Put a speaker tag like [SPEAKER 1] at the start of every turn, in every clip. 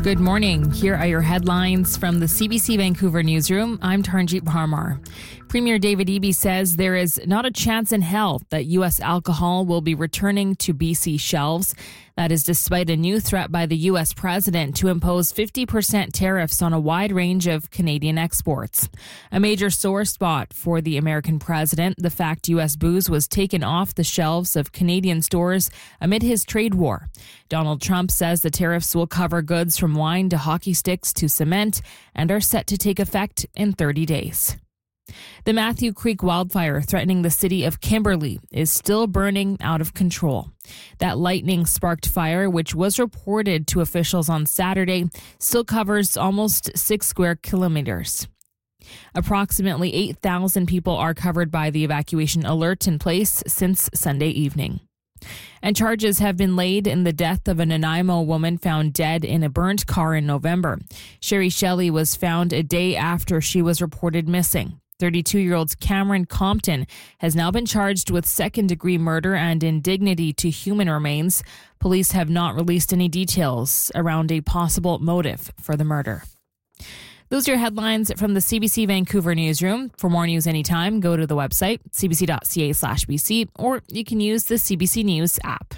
[SPEAKER 1] Good morning. Here are your headlines from the CBC Vancouver newsroom. I'm Tarnjeet Parmar. Premier David Eby says there is not a chance in hell that U.S. alcohol will be returning to BC shelves. That is despite a new threat by the U.S. president to impose 50% tariffs on a wide range of Canadian exports. A major sore spot for the American president, the fact U.S. booze was taken off the shelves of Canadian stores amid his trade war. Donald Trump says the tariffs will cover goods from wine to hockey sticks to cement and are set to take effect in 30 days. The Matthew Creek wildfire threatening the city of Kimberley is still burning out of control. That lightning-sparked fire, which was reported to officials on Saturday, still covers almost 6 square kilometers. Approximately 8,000 people are covered by the evacuation alert in place since Sunday evening. And charges have been laid in the death of a Nanaimo woman found dead in a burnt car in November. Sherry Shelley was found a day after she was reported missing. 32-year-old Cameron Compton has now been charged with second-degree murder and indignity to human remains. Police have not released any details around a possible motive for the murder. Those are your headlines from the CBC Vancouver newsroom. For more news anytime, go to the website, cbc.ca/BC, or you can use the CBC News app.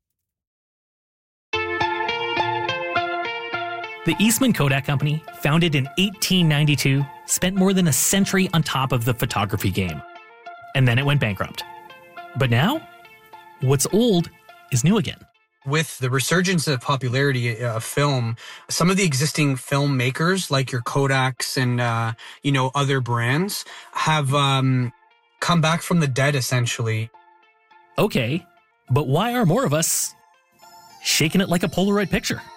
[SPEAKER 2] The Eastman Kodak Company, founded in 1892, spent more than a century on top of the photography game. And then it went bankrupt. But now, what's old is new again.
[SPEAKER 3] With the resurgence of popularity of film, some of the existing filmmakers, like your Kodaks and, other brands, have come back from the dead, essentially.
[SPEAKER 2] Okay, but why are more of us shaking it like a Polaroid picture?